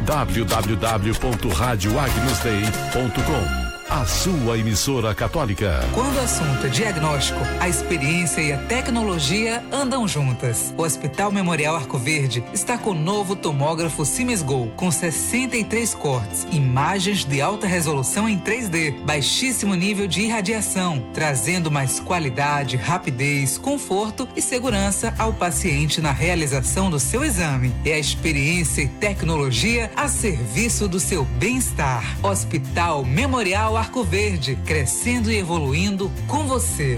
www.radioagnusdei.com. A sua emissora católica. Quando o assunto é diagnóstico, a experiência e a tecnologia andam juntas. O Hospital Memorial Arco Verde está com o novo tomógrafo Siemens Go, com 63 cortes, imagens de alta resolução em 3D, baixíssimo nível de irradiação, trazendo mais qualidade, rapidez, conforto e segurança ao paciente na realização do seu exame. É a experiência e tecnologia a serviço do seu bem-estar. Hospital Memorial Arco Verde, crescendo e evoluindo com você.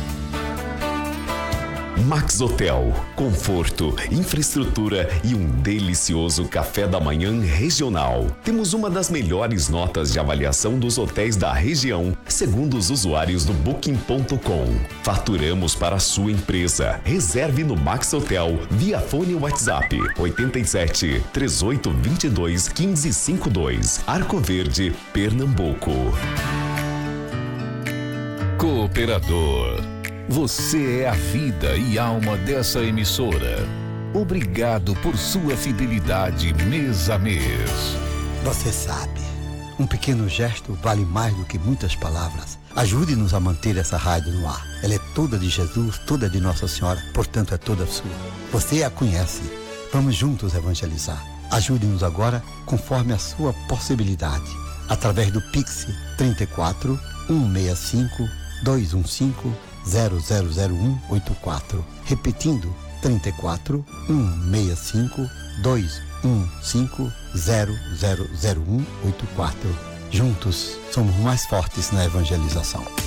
Max Hotel, conforto, infraestrutura e um delicioso café da manhã regional. Temos uma das melhores notas de avaliação dos hotéis da região, segundo os usuários do Booking.com. Faturamos para a sua empresa. Reserve no Max Hotel via fone WhatsApp 87 3822 1552. Arco Verde, Pernambuco. Cooperador. Você é a vida e alma dessa emissora. Obrigado por sua fidelidade mês a mês. Você sabe, um pequeno gesto vale mais do que muitas palavras. Ajude-nos a manter essa rádio no ar. Ela é toda de Jesus, toda de Nossa Senhora, portanto é toda sua. Você a conhece. Vamos juntos evangelizar. Ajude-nos agora conforme a sua possibilidade. Através do Pix 34 165 215 000184. Repetindo, 34 165 215 000184. Juntos somos mais fortes na evangelização.